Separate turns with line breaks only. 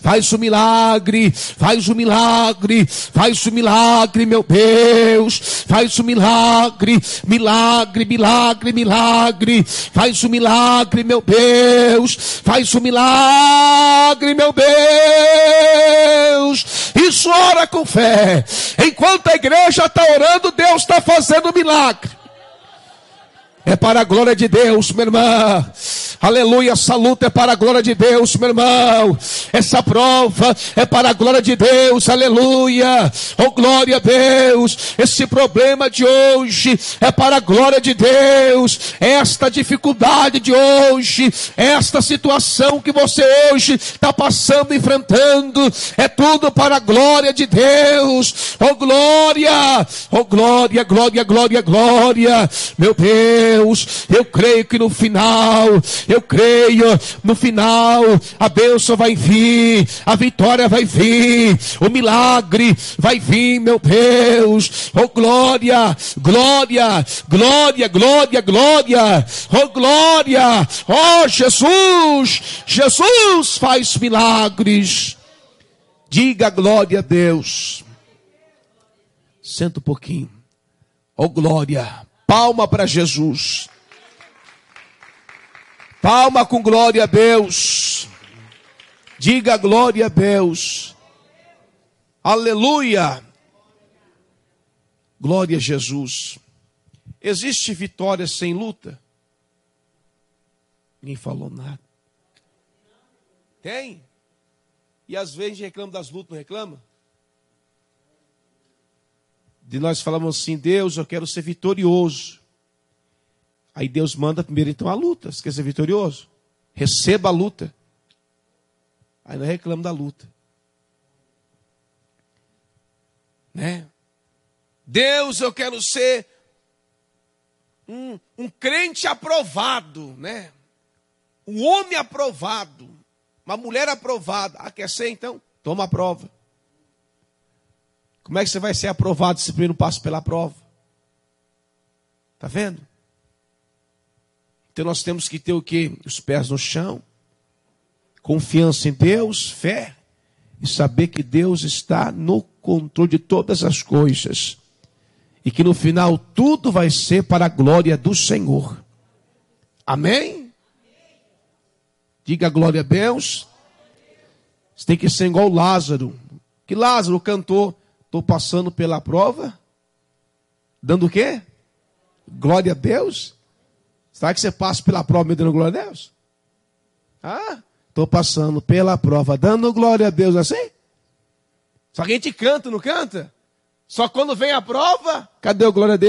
Faz o milagre, faz o milagre, faz o milagre, meu Deus. Faz o milagre, milagre, milagre, milagre. Faz o milagre, meu Deus. Faz o milagre, meu Deus. Isso, ora com fé. Enquanto a igreja está orando, Deus está fazendo milagre. É para a glória de Deus, minha irmã. Aleluia, essa luta é para a glória de Deus, meu irmão. Essa prova é para a glória de Deus, aleluia. Oh, glória a Deus. Esse problema de hoje é para a glória de Deus. Esta dificuldade de hoje, esta situação que você hoje está passando, enfrentando, é tudo para a glória de Deus. Oh, glória, oh, glória, glória, glória, glória. Meu Deus, eu creio que no final, a bênção vai vir, a vitória vai vir, o milagre vai vir, meu Deus. Oh, glória, glória, glória, glória, glória. Oh, glória. Oh, Jesus, Jesus faz milagres. Diga glória a Deus. Senta um pouquinho. Oh, glória. Palma para Jesus. Palma com glória a Deus. Diga glória a Deus. Aleluia. Glória a Jesus. Existe vitória sem luta? Ninguém falou nada. Tem? E às vezes a gente reclama das lutas, não reclama? De nós falamos assim: Deus, eu quero ser vitorioso. Aí Deus manda primeiro então a luta. Você quer ser vitorioso? Receba a luta. Aí nós reclamamos da luta. Né? Deus, eu quero ser um crente aprovado, né? Um homem aprovado, uma mulher aprovada. Ah, quer ser então? Toma a prova. Como é que você vai ser aprovado se primeiro passa pela prova? Está vendo? Então nós temos que ter o quê? Os pés no chão, confiança em Deus, fé, e saber que Deus está no controle de todas as coisas. E que no final tudo vai ser para a glória do Senhor. Amém? Diga glória a Deus. Você tem que ser igual Lázaro. Que Lázaro cantou: estou passando pela prova. Dando o quê? Glória a Deus. Será que você passa pela prova me dando glória a Deus? Ah, estou passando pela prova dando glória a Deus assim? Só que a gente canta, não canta? Só quando vem a prova, cadê o glória a Deus?